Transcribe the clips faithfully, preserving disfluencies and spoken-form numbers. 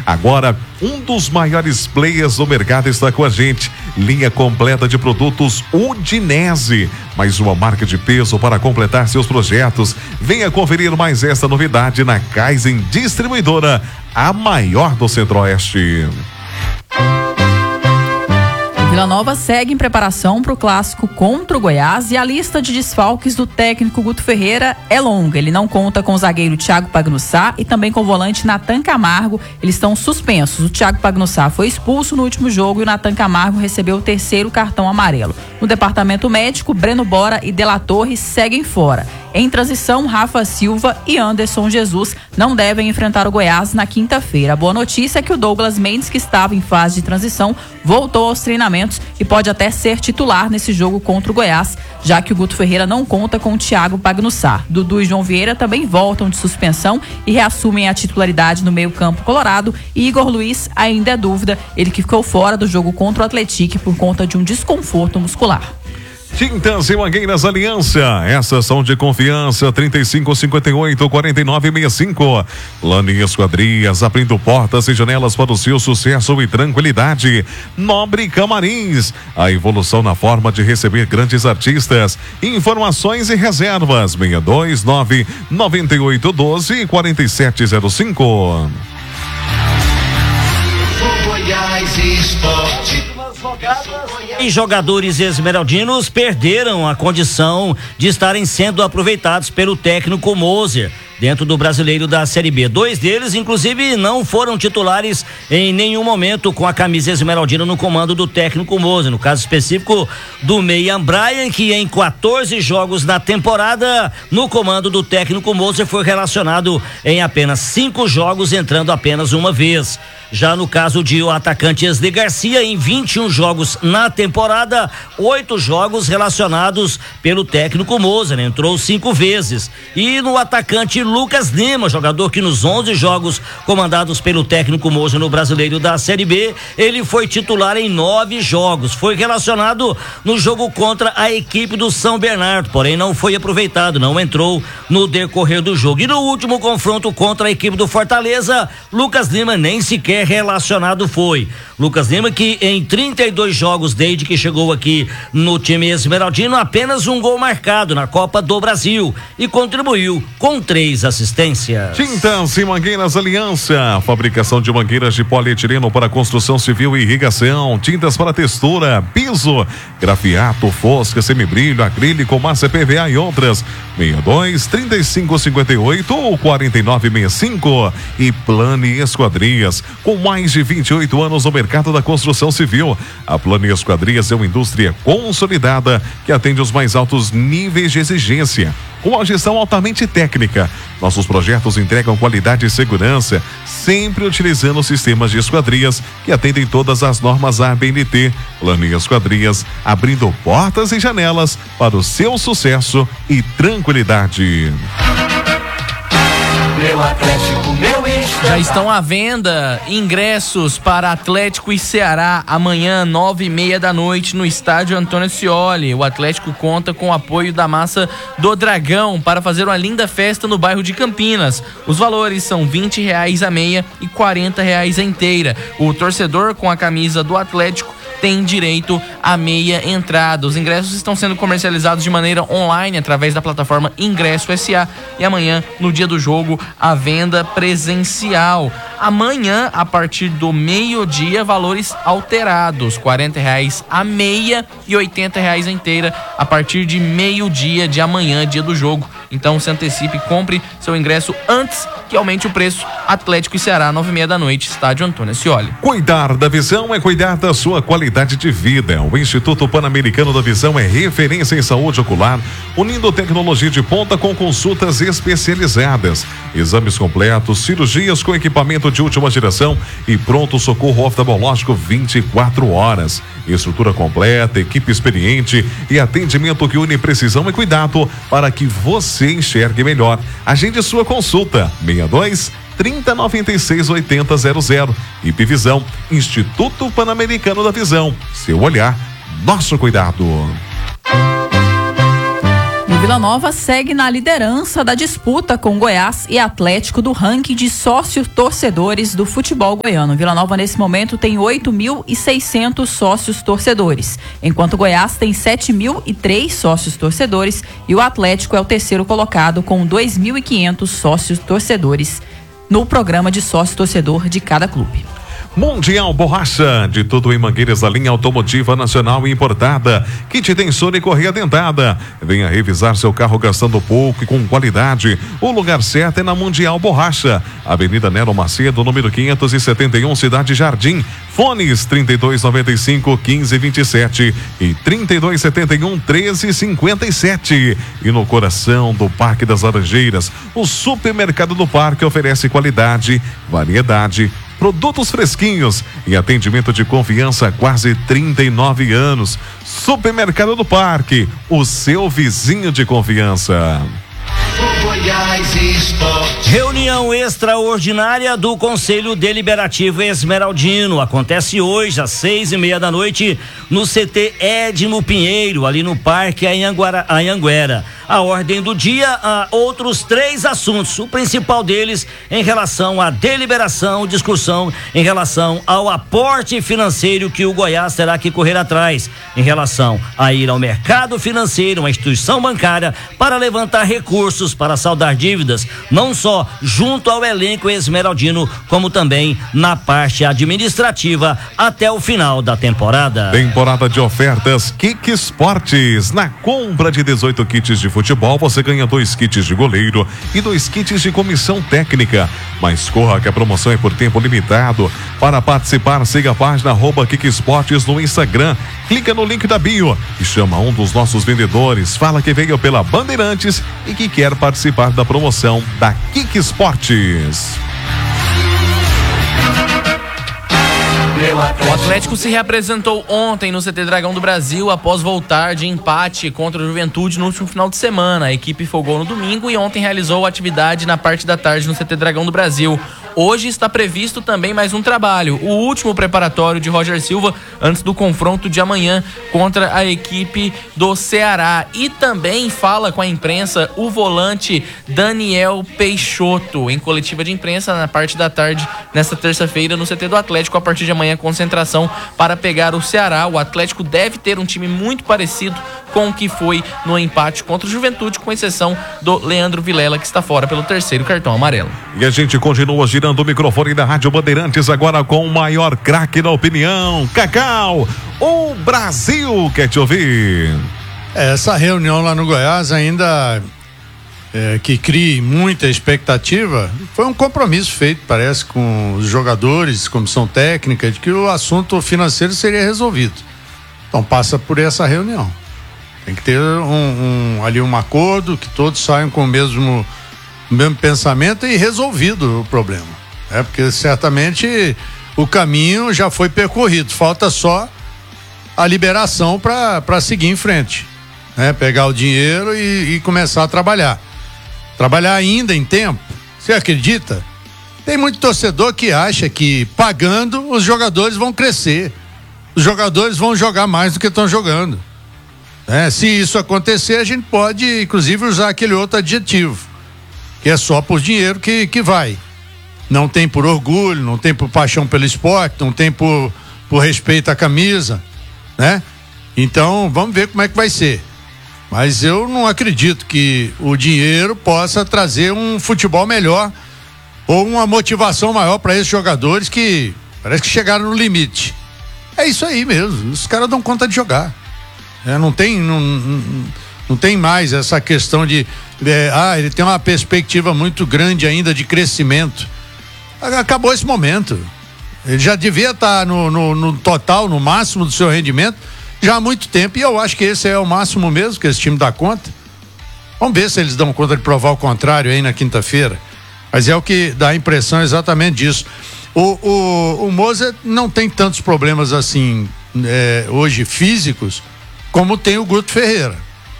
Agora, um dos maiores players do mercado está com a gente. Linha completa de produtos Udinese. Mais uma marca de peso para completar seus projetos. Venha conferir mais esta novidade na Kaizen Distribuidora, a maior do Centro-Oeste. Vila Nova segue em preparação para o clássico contra o Goiás e a lista de desfalques do técnico Guto Ferreira é longa. Ele não conta com o zagueiro Thiago Pagnussá e também com o volante Natan Camargo. Eles estão suspensos. O Thiago Pagnussá foi expulso no último jogo e o Natan Camargo recebeu o terceiro cartão amarelo. No departamento médico, Breno Bora e De La Torre seguem fora. Em transição, Rafa Silva e Anderson Jesus não devem enfrentar o Goiás na quinta-feira. A boa notícia é que o Douglas Mendes, que estava em fase de transição, voltou aos treinamentos e pode até ser titular nesse jogo contra o Goiás, já que o Guto Ferreira não conta com o Thiago Pagnussá. Dudu e João Vieira também voltam de suspensão e reassumem a titularidade no meio-campo colorado. E Igor Luiz ainda é dúvida, ele que ficou fora do jogo contra o Atlético por conta de um desconforto muscular. Tintas e Mangueiras Aliança, essas são de confiança. Trinta e cinco, cinquenta e oito, quarenta e nove, sessenta e cinco. Lani Esquadrias, abrindo portas e janelas para o seu sucesso e tranquilidade. Nobre Camarins, a evolução na forma de receber grandes artistas. Informações e reservas seis dois nove, nove oito um dois, quatro sete zero cinco. Goiás Esporte. E jogadores esmeraldinos perderam a condição de estarem sendo aproveitados pelo técnico Moser dentro do Brasileiro da Série B. Dois deles, inclusive, não foram titulares em nenhum momento com a camisa esmeraldina no comando do técnico Moser. No caso específico do Meia Brian, que em quatorze jogos na temporada, no comando do técnico Moser, foi relacionado em apenas cinco jogos, entrando apenas uma vez. Já no caso de o atacante Esli Garcia, em vinte e um jogos na temporada, oito jogos relacionados pelo técnico Moser, entrou cinco vezes. E no atacante Lucas Lima, jogador que nos onze jogos comandados pelo técnico Moser no Brasileiro da Série B, ele foi titular em nove jogos. Foi relacionado no jogo contra a equipe do São Bernardo, porém não foi aproveitado, não entrou no decorrer do jogo. E no último confronto contra a equipe do Fortaleza, Lucas Lima nem sequer relacionado foi. Lucas Lima, que em trinta e dois jogos desde que chegou aqui no time esmeraldino, apenas um gol marcado na Copa do Brasil e contribuiu com três assistências. Tintas e Mangueiras Aliança, fabricação de mangueiras de polietileno para construção civil e irrigação, tintas para textura, piso, grafiato, fosca, semibrilho, acrílico, massa P V A e outras. seis dois, trinta e cinco, cinquenta e oito ou quarenta e nove, sessenta e cinco. E Plane Esquadrias, com mais de vinte e oito anos no mercado da construção civil. A Plane Esquadrias é uma indústria consolidada que atende os mais altos níveis de exigência, com uma gestão altamente técnica. Nossos projetos entregam qualidade e segurança, sempre utilizando sistemas de esquadrias que atendem todas as normas A B N T. Plane Esquadrias, abrindo portas e janelas para o seu sucesso e tranquilidade. Meu Atlético, meu Insta. Já estão à venda ingressos para Atlético e Ceará amanhã, nove e meia da noite, no estádio Antônio Scioli. O Atlético conta com o apoio da Massa do Dragão para fazer uma linda festa no bairro de Campinas. Os valores são vinte reais a meia e quarenta reais a inteira. O torcedor com a camisa do Atlético tem direito à meia entrada. Os ingressos estão sendo comercializados de maneira online através da plataforma Ingresso S A e amanhã, no dia do jogo, a venda presencial. Amanhã, a partir do meio-dia, valores alterados, quarenta reais a meia e oitenta reais a inteira a partir de meio-dia de amanhã, dia do jogo. Então se antecipe, compre seu ingresso antes que aumente o preço. Atlético e Ceará, nove e meia da noite, estádio Antônio Scioli. Cuidar da visão é cuidar da sua qualidade de vida. O Instituto Pan-Americano da Visão é referência em saúde ocular, unindo tecnologia de ponta com consultas especializadas, exames completos, cirurgias com equipamento de última geração e pronto socorro oftalmológico vinte e quatro horas. Estrutura completa, equipe experiente e atendimento que une precisão e cuidado para que você enxergue melhor. Agende sua consulta. seis dois, trinta, noventa e seis, oitenta, zero zero. I P Visão, Instituto Pan-Americano da Visão. Seu olhar, nosso cuidado. Vila Nova segue na liderança da disputa com Goiás e Atlético do ranking de sócios torcedores do futebol goiano. Vila Nova nesse momento tem oito mil e seiscentos sócios torcedores, enquanto Goiás tem sete mil e três sócios torcedores e o Atlético é o terceiro colocado com dois mil e quinhentos sócios torcedores no programa de sócio torcedor de cada clube. Mundial Borracha, de tudo em mangueiras da linha automotiva nacional e importada. Kit tensor e correia dentada. Venha revisar seu carro gastando pouco e com qualidade. O lugar certo é na Mundial Borracha. Avenida Nero Macedo, número quinhentos e setenta e um, Cidade Jardim. Fones trinta e dois noventa e cinco, quinze vinte e sete e trinta e dois setenta e um, treze cinquenta e sete. E no coração do Parque das Laranjeiras, o Supermercado do Parque oferece qualidade, variedade, produtos fresquinhos e atendimento de confiança há quase trinta e nove anos. Supermercado do Parque, o seu vizinho de confiança. Goiás Esporte. Reunião extraordinária do Conselho Deliberativo Esmeraldino acontece hoje às seis e meia da noite no C T Edmo Pinheiro, ali no Parque Anhanguera. A ordem do dia, há outros três assuntos. O principal deles em relação à deliberação, discussão em relação ao aporte financeiro que o Goiás terá que correr atrás, em relação a ir ao mercado financeiro, uma instituição bancária, para levantar recursos para saldar dívidas, não só junto ao elenco esmeraldino, como também na parte administrativa até o final da temporada. Temporada de ofertas Kik Esportes. Na compra de dezoito kits de futebol, você ganha dois kits de goleiro e dois kits de comissão técnica. Mas corra que a promoção é por tempo limitado. Para participar, siga a página arroba Kik Esportes no Instagram. Clica no link da bio e chama um dos nossos vendedores. Fala que veio pela Bandeirantes e que quer participar da promoção da Kik Esportes. O Atlético se reapresentou ontem no C T Dragão do Brasil após voltar de empate contra o Juventude no último final de semana. A equipe folgou no domingo e ontem realizou atividade na parte da tarde no C T Dragão do Brasil. Hoje está previsto também mais um trabalho, o último preparatório de Roger Silva antes do confronto de amanhã contra a equipe do Ceará. E também fala com a imprensa o volante Daniel Peixoto em coletiva de imprensa na parte da tarde nesta terça-feira no C T do Atlético. A partir de amanhã, concentração para pegar o Ceará. O Atlético deve ter um time muito parecido com o que foi no empate contra o Juventude, com exceção do Leandro Vilela, que está fora pelo terceiro cartão amarelo. E a gente continua girando o microfone da Rádio Bandeirantes agora com o maior craque da opinião, Cacau. O Brasil quer te ouvir. Essa reunião lá no Goiás ainda é, que crie muita expectativa, foi um compromisso feito, parece, com os jogadores, comissão técnica, de que o assunto financeiro seria resolvido. Então passa por essa reunião. Tem que ter um, um, ali um acordo, que todos saiam com o mesmo, o mesmo pensamento e resolvido o problema. É, porque certamente o caminho já foi percorrido, falta só a liberação para seguir em frente, né? Pegar o dinheiro e, e começar a trabalhar. Trabalhar ainda em tempo, você acredita? Tem muito torcedor que acha que pagando os jogadores vão crescer, os jogadores vão jogar mais do que estão jogando. É, se isso acontecer, a gente pode inclusive usar aquele outro adjetivo, que é só por dinheiro que, que vai. Não tem por orgulho, não tem por paixão pelo esporte, não tem por, por respeito à camisa, né? Então vamos ver como é que vai ser. Mas eu não acredito que o dinheiro possa trazer um futebol melhor ou uma motivação maior para esses jogadores que parece que chegaram no limite. É isso aí mesmo, os caras dão conta de jogar. É, não tem não, não, não tem mais essa questão de é, ah, ele tem uma perspectiva muito grande ainda de crescimento. Acabou esse momento. Ele já devia estar no, no, no total, no máximo do seu rendimento já há muito tempo, e eu acho que esse é o máximo mesmo que esse time dá conta. Vamos ver se eles dão conta de provar o contrário aí na quinta-feira, mas é o que dá a impressão exatamente disso. O, o, o Moser não tem tantos problemas assim é, hoje físicos como tem o Guto Ferreira.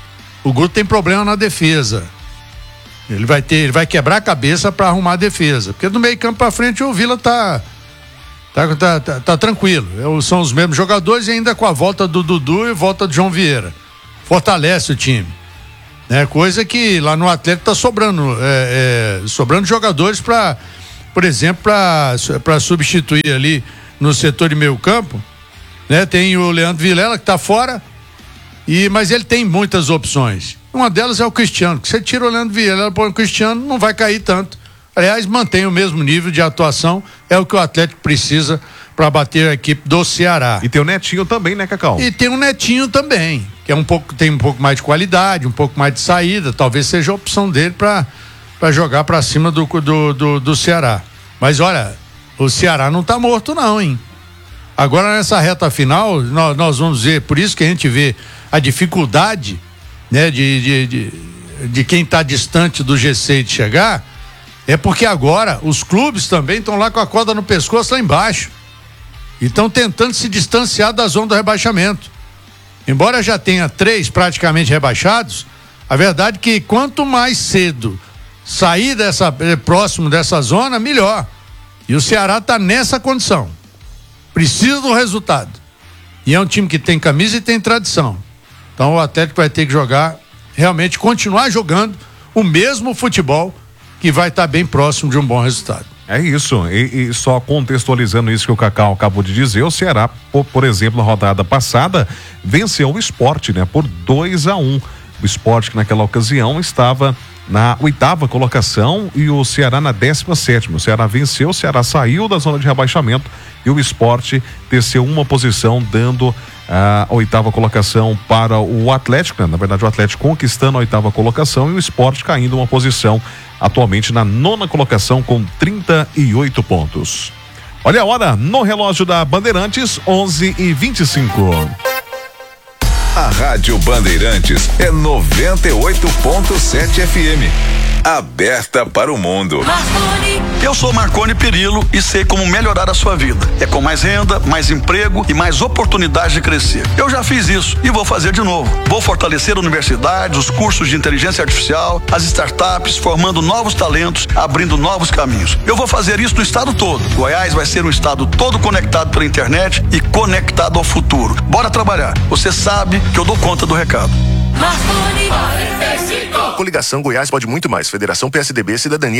O Guto tem problema na defesa. Ele vai ter, ele vai quebrar a cabeça para arrumar a defesa, porque do meio campo para frente o Vila tá tá, tá, tá, tá tranquilo. São os mesmos jogadores e ainda com a volta do Dudu e volta do João Vieira. Fortalece o time. né? Coisa que lá no Atlético tá sobrando, é, é, sobrando jogadores para, por exemplo, para substituir ali no setor de meio campo, né? Tem o Leandro Vilela que tá fora, e, mas ele tem muitas opções. Uma delas é o Cristiano, que você tira o Leandro Vilela, põe o Cristiano, não vai cair tanto. Aliás, mantém o mesmo nível de atuação, é o que o Atlético precisa para bater a equipe do Ceará. E tem o Netinho também, né, Cacau? E tem o Netinho também, que é um pouco, tem um pouco mais de qualidade, um pouco mais de saída, talvez seja a opção dele para para jogar para cima do, do, do, do Ceará. Mas olha, o Ceará não tá morto não, hein? Agora nessa reta final, nós, nós vamos ver, por isso que a gente vê a dificuldade, né, de, de, de, de quem tá distante do G seis de chegar, é porque agora os clubes também estão lá com a corda no pescoço lá embaixo. E estão tentando se distanciar da zona do rebaixamento. Embora já tenha três praticamente rebaixados, a verdade é que quanto mais cedo sair dessa, próximo dessa zona, melhor. E o Ceará está nessa condição. Precisa do resultado. E é um time que tem camisa e tem tradição. Então o Atlético vai ter que jogar, realmente continuar jogando o mesmo futebol, que vai estar bem próximo de um bom resultado. É isso, e, e só contextualizando isso que o Cacau acabou de dizer, o Ceará, por, por exemplo, na rodada passada, venceu o Sport, né, por dois a um. O Sport, que naquela ocasião estava na oitava colocação e o Ceará na décima sétima. O Ceará venceu, o Ceará saiu da zona de rebaixamento e o Sport desceu uma posição, dando a oitava colocação para o Atlético, né? Na verdade o Atlético conquistando a oitava colocação e o Sport caindo uma posição, atualmente na nona colocação com trinta e oito pontos. Olha a hora no relógio da Bandeirantes, onze e vinte e cinco. A Rádio Bandeirantes é noventa e oito ponto sete F M. Aberta para o mundo. Eu sou Marconi Perillo e sei como melhorar a sua vida. É com mais renda, mais emprego e mais oportunidade de crescer. Eu já fiz isso e vou fazer de novo. Vou fortalecer universidades, os cursos de inteligência artificial, as startups, formando novos talentos, abrindo novos caminhos. Eu vou fazer isso no estado todo. Goiás vai ser um estado todo conectado pela internet e conectado ao futuro. Bora trabalhar. Você sabe que eu dou conta do recado. Coligação Goiás pode muito mais. Federação P S D B Cidadania.